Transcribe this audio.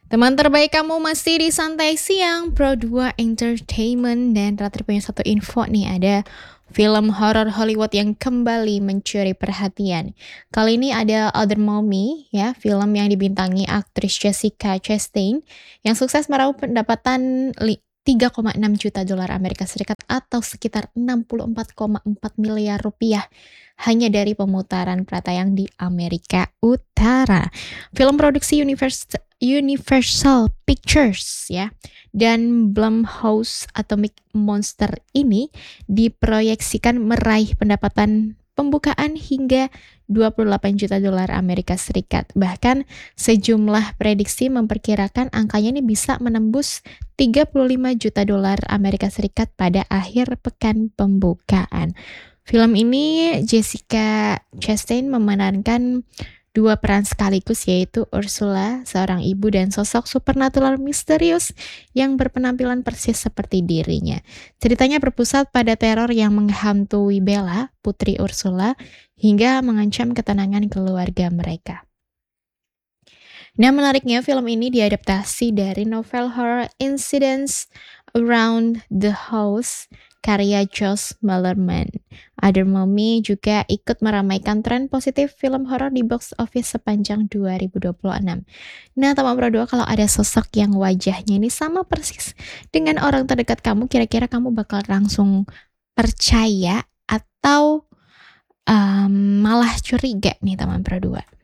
Teman terbaik kamu masih di Santai Siang, Pro 2 Entertainment, dan Ratri punya satu info nih, ada film horor Hollywood yang kembali mencuri perhatian. Kali ini ada Other Mommy, ya, film yang dibintangi aktris Jessica Chastain yang sukses meraup pendapatan 3,6 juta dolar Amerika Serikat atau sekitar 64,4 miliar rupiah hanya dari pemutaran pratayang di Amerika Utara. Film produksi Universal Pictures ya dan Blumhouse Atomic Monster ini diproyeksikan meraih pendapatan pembukaan hingga 28 juta dolar Amerika Serikat. Bahkan sejumlah prediksi memperkirakan angkanya ini bisa menembus 35 juta dolar Amerika Serikat pada akhir pekan pembukaan. Film ini Jessica Chastain memerankan dua peran sekaligus, yaitu Ursula, seorang ibu dan sosok supernatural misterius yang berpenampilan persis seperti dirinya. Ceritanya berpusat pada teror yang menghantui Bella, putri Ursula, hingga mengancam ketenangan keluarga mereka. Nah, menariknya film ini diadaptasi dari novel horror Incidents Around the House karya Josh Malerman. Other Mommy juga ikut meramaikan tren positif film horor di box office sepanjang 2026. Nah, teman Pro 2, kalau ada sosok yang wajahnya ini sama persis dengan orang terdekat kamu, kira-kira kamu bakal langsung percaya atau malah curiga nih, teman Pro 2?